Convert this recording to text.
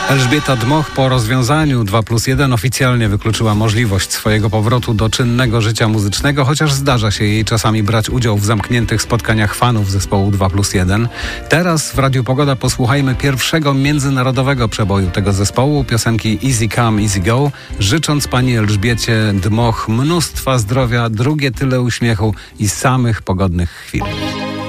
Elżbieta Dmoch po rozwiązaniu 2+1 oficjalnie wykluczyła możliwość swojego powrotu do czynnego życia muzycznego, chociaż zdarza się jej czasami brać udział w zamkniętych spotkaniach fanów zespołu 2+1. Teraz w Radiu Pogoda posłuchajmy pierwszego międzynarodowego przeboju tego zespołu, piosenki Easy Come, Easy Go, życząc pani Elżbiecie Dmoch mnóstwa zdrowia, drugie tyle uśmiechu i samych pogodnych chwil.